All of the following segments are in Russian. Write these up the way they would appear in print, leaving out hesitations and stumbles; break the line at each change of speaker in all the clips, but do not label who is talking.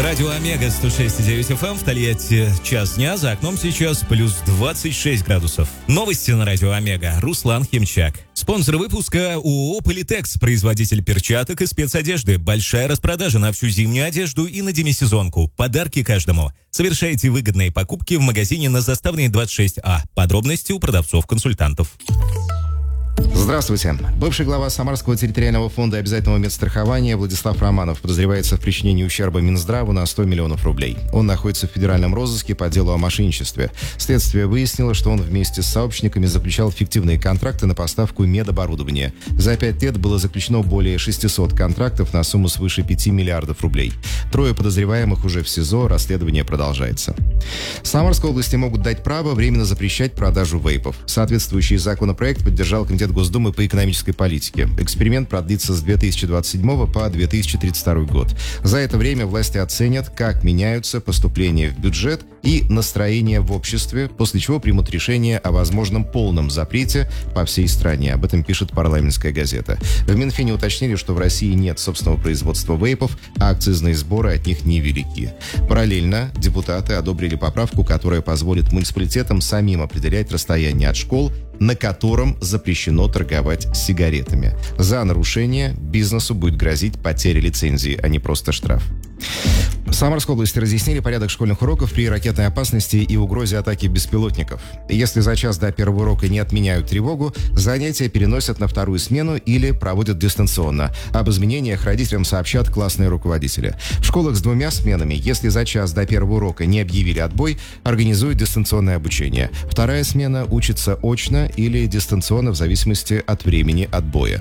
Радио Омега 106,9 FM в Тольятти. Час дня, за окном сейчас плюс 26 градусов. Новости на Радио Омега. Руслан Химчак. Спонсор выпуска ООО «Политекс», производитель перчаток и спецодежды. Большая распродажа на всю зимнюю одежду и на демисезонку. Подарки каждому. Совершайте выгодные покупки в магазине на Заставной 26А. Подробности у продавцов-консультантов.
Здравствуйте. Бывший глава Самарского территориального фонда обязательного медстрахования Владислав Романов подозревается в причинении ущерба Минздраву на 100 миллионов рублей. Он находится в федеральном розыске по делу о мошенничестве. Следствие выяснило, что он вместе с сообщниками заключал фиктивные контракты на поставку медоборудования. За 5 лет было заключено более 600 контрактов на сумму свыше 5 миллиардов рублей. 3 подозреваемых уже в СИЗО, расследование продолжается. Самарской области могут дать право временно запрещать продажу вейпов. Соответствующий законопроект поддержал Комитет Госдумы по экономической политике. Эксперимент продлится с 2027 по 2032 год. За это время власти оценят, как меняются поступления в бюджет и настроение в обществе, после чего примут решение о возможном полном запрете по всей стране. Об этом пишет «Парламентская газета». В Минфине уточнили, что в России нет собственного производства вейпов, а акцизные сборы от них невелики. Параллельно депутаты одобрили поправку, которая позволит муниципалитетам самим определять расстояние от школ, на котором запрещено торговать сигаретами. За нарушение бизнесу будет грозить потеря лицензии, а не просто штраф. В Самарской области разъяснили порядок школьных уроков при ракетной опасности и угрозе атаки беспилотников. Если за час до первого урока не отменяют тревогу, занятия переносят на вторую смену или проводят дистанционно. Об изменениях родителям сообщат классные руководители. В школах с 2 сменами, если за час до первого урока не объявили отбой, организуют дистанционное обучение. Вторая смена учится очно или дистанционно в зависимости от времени отбоя.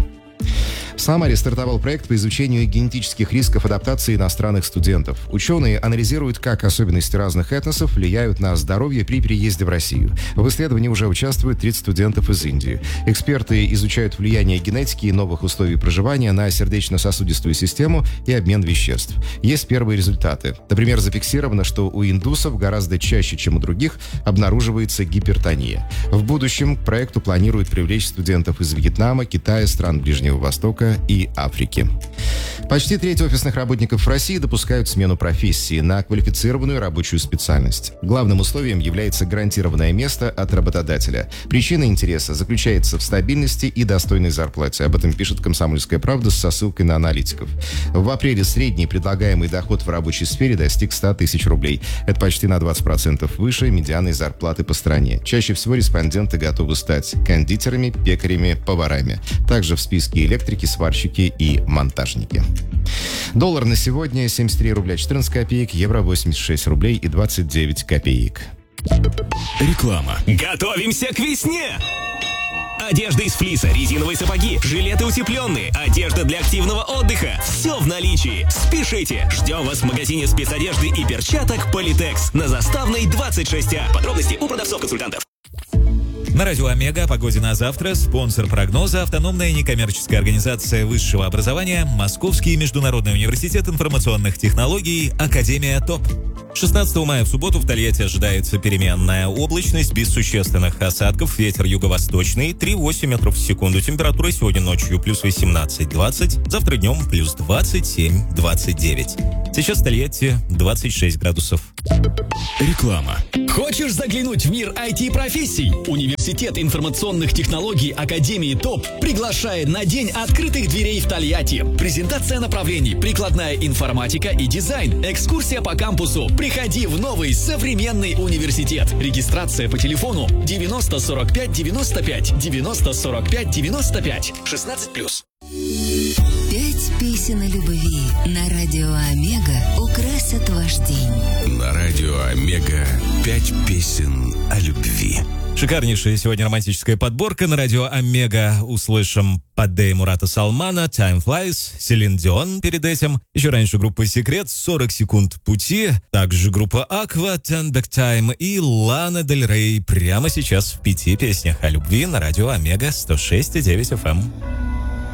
В Самаре стартовал проект по изучению генетических рисков адаптации иностранных студентов. Ученые анализируют, как особенности разных этносов влияют на здоровье при переезде в Россию. В исследовании уже участвуют 30 студентов из Индии. Эксперты изучают влияние генетики и новых условий проживания на сердечно-сосудистую систему и обмен веществ. Есть первые результаты. Например, зафиксировано, что у индусов гораздо чаще, чем у других, обнаруживается гипертония. В будущем к проекту планируют привлечь студентов из Вьетнама, Китая, стран Ближнего Востока и Африки. Почти треть офисных работников в России допускают смену профессии на квалифицированную рабочую специальность. Главным условием является гарантированное место от работодателя. Причина интереса заключается в стабильности и достойной зарплате. Об этом пишет «Комсомольская правда» со ссылкой на аналитиков. В апреле средний предлагаемый доход в рабочей сфере достиг 100 тысяч рублей. Это почти на 20% выше медианной зарплаты по стране. Чаще всего респонденты готовы стать кондитерами, пекарями, поварами. Также в списке электрики, сварщики и монтажники. Доллар на сегодня 73 рубля 14 копеек, евро 86 рублей и 29 копеек.
Реклама.
Готовимся к весне! Одежда из флиса, резиновые сапоги, жилеты утепленные, одежда для активного отдыха. Все в наличии. Спешите! Ждем вас в магазине спецодежды и перчаток «Политекс» на Заставной 26А. Подробности у продавцов-консультантов.
На Радио Омега о погоде на завтра. Спонсор прогноза — автономная некоммерческая организация высшего образования Московский международный университет информационных технологий Академия ТОП. 16 мая в субботу в Тольятти ожидается переменная облачность без существенных осадков. Ветер юго-восточный 3,8 метров в секунду. Температура сегодня ночью плюс 18-20. Завтра днем плюс 27-29. Сейчас в Тольятти 26 градусов.
Реклама.
Хочешь заглянуть в мир IT-профессий? Университет информационных технологий Академии ТОП приглашает на День открытых дверей в Тольятти. Презентация направлений: прикладная информатика и дизайн. Экскурсия по кампусу. Приходи в новый современный университет. Регистрация по телефону 90 45 95 90 45 95 16+.
5 песен о любви на Радио Омега украсят ваш день.
На Радио Омега 5 песен о любви.
Шикарнейшая сегодня романтическая подборка. На Радио Омега услышим Паде Мурата Салмана, Time Flies, Селин Дион перед этим. Еще раньше группа Секрет, 40 секунд пути. Также группа Aqua, Turn Back Time и Лана Дель Рей. Прямо сейчас в 5 песнях о любви на Радио Омега 106,9 FM.